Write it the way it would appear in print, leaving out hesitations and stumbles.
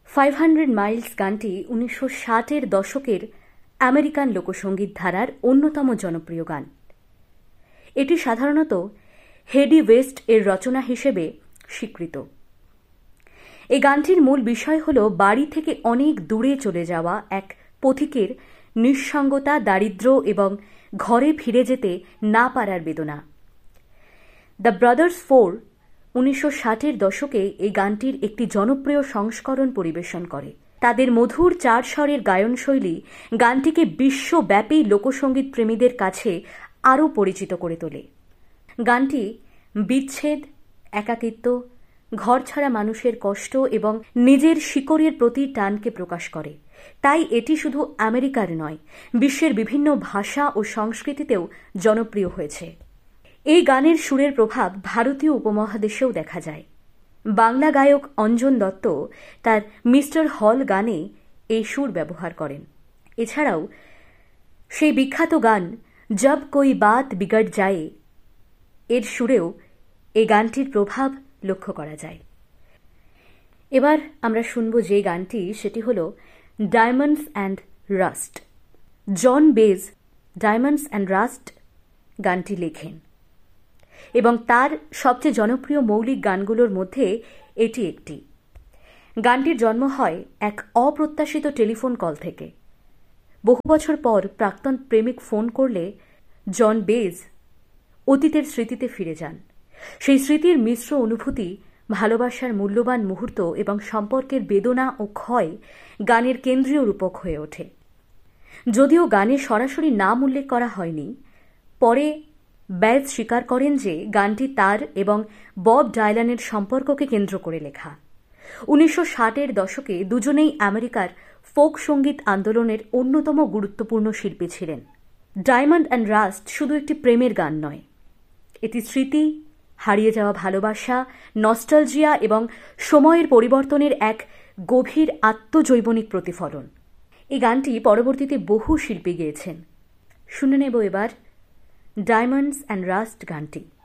500 Miles গানটি 1960-এর দশকের American লোকসঙ্গীত ধারার অন্যতম জনপ্রিয় গান। এটি সাধারণত হেডি ওয়েস্ট এর রচনা হিসেবে স্বীকৃত। এই গানটির মূল বিষয় হল বাড়ি থেকে অনেক দূরে চলে যাওয়া এক পথিকের নিঃসঙ্গতা, দারিদ্র্য এবং ঘরে ফিরে যেতে না পারার বেদনা। দ্য ব্রাদার্স 4 1960-এর দশকে এই গানটির একটি জনপ্রিয় সংস্করণ পরিবেশন করে। তাদের মধুর চার স্বরের গায়নশৈলী গানটিকে বিশ্বব্যাপী লোকসঙ্গীত প্রেমীদের কাছে আরও পরিচিত করে তোলে। গানটি বিচ্ছেদ, একাকিত্ব, ঘরছাড়া মানুষের কষ্ট এবং নিজের শিকড়ের প্রতি টানকে প্রকাশ করে। তাই এটি শুধু আমেরিকার নয়, বিশ্বের বিভিন্ন ভাষা ও সংস্কৃতিতেও জনপ্রিয় হয়েছে। এই গানের সুরের প্রভাব ভারতীয় উপমহাদেশেও দেখা যায়। বাংলা গায়ক অঞ্জন দত্ত তার মিস্টার হল গানে এই সুর ব্যবহার করেন। এছাড়াও সেই বিখ্যাত গান জব কোই বাত বিগড় যায় এর সুরেও এই গানটির প্রভাব লক্ষ্য করা যায়। এবার আমরা শুনব যে গানটি, সেটি হল diamonds and rushed. John base diamonds and rushed গানটি লেখেন এবং তার সবচেয়ে জনপ্রিয় মৌলিক গানগুলোর মধ্যে এটি একটি। গানটির জন্ম হয় এক অপ্রত্যাশিত টেলিফোন কল থেকে। বহু বছর পর প্রাক্তন প্রেমিক ফোন করলে জন বেজ অতীতের স্মৃতিতে ফিরে যান। সেই স্মৃতির মিশ্র অনুভূতি, ভালোবাসার মূল্যবান মুহূর্ত এবং সম্পর্কের বেদনা ও ক্ষয় গানের কেন্দ্রীয় রূপক হয়ে ওঠে। যদিও গানে সরাসরি নাম উল্লেখ করা হয়নি, পরে বেজ স্বীকার করেন যে গানটি তার এবং বব ডায়লানের সম্পর্ককে কেন্দ্র করে লেখা। 1960-এর দশকে দুজনেই আমেরিকার ফোক সঙ্গীত আন্দোলনের অন্যতম গুরুত্বপূর্ণ শিল্পী ছিলেন। ডায়মন্ড অ্যান্ড রাস্ট শুধু একটি প্রেমের গান নয়, এটি স্মৃতি, হারিয়ে যাওয়া ভালোবাসা, নস্টালজিয়া এবং সময়ের পরিবর্তনের এক গভীর আত্মজৈবনিক প্রতিফলন। এই গানটি পরবর্তীতে বহু শিল্পী গেয়েছেন। শুনে নেব এবার ডায়মন্ডস অ্যান্ড রাস্ট গানটি।